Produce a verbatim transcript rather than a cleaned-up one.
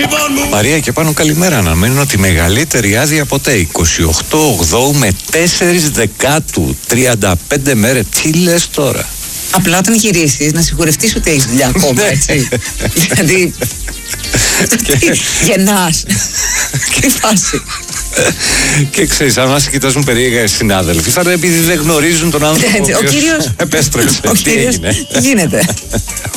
Μαρία και πάνω καλημέρα. Αναμένω τη μεγαλύτερη άδεια ποτέ. είκοσι οκτώ Οκτώβρη με τέσσερις Δεκάτου. τριάντα πέντε μέρες. Τι λες τώρα? Απλά όταν γυρίσεις να σιγουρευτείς ότι έχεις δουλειά ακόμα, έτσι. Δηλαδή, γεννάς. Τι φάση. Και ξέρεις, αν μας κοιτάζουν περίεργα οι συνάδελφοι, θα είναι επειδή δεν γνωρίζουν τον άνθρωπο. Ο κύριος επέστρεψε. Ο κύριος, τι γίνεται?